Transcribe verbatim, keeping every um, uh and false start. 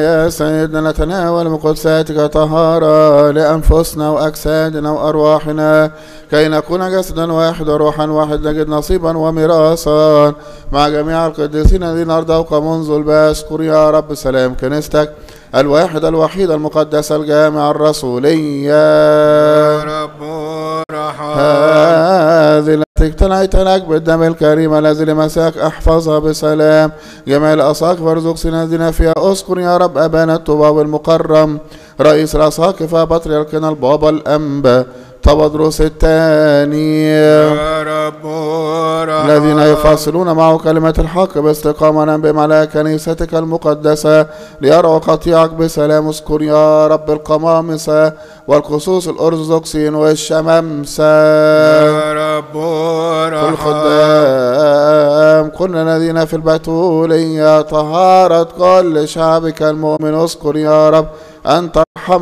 يا سيدنا نتناول من قدساتك طهارة لأنفسنا وأجسادنا وأرواحنا كي نكون جسدا واحد وروحا واحد نجد نصيبا وميراثا مع جميع القديسين الذين أرضوك منذ الباس. اذكر يا رب سلام كنيستك الواحد الوحيد المقدس الجامع الرسولية يا رب رحم هذه التي اقتنعت لك بالدم الكريم الذي لمساك احفظها بسلام. جميع الأساقفة وارزق سنادنا فيها. اذكر يا رب أبانا الطباب المكرم رئيس الأساقفة بطريركنا البابا الأنبا طبدروس الثاني يا رب رحم الذين يفاصلون معه كلمة الحق باستقامة ننبئ على كنيستك المقدسة ليروا قطيعك بسلام. اذكر يا رب القمامسة والقصوص الأرثوذكسيين والشمامسة يا رب رحم الخدام كل الذين في البتولية طهارة كل شعبك المؤمن. اذكر يا رب أن ترحم